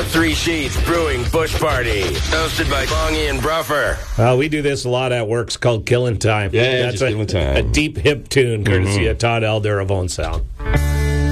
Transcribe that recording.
Three Sheets Brewing Bush Party, hosted by Bongie and Bruffer. We do this a lot at work. It's called Killing Time. Yeah, that's just Killing Time. A deep hip tune, courtesy of Todd Elder of Owen Sound.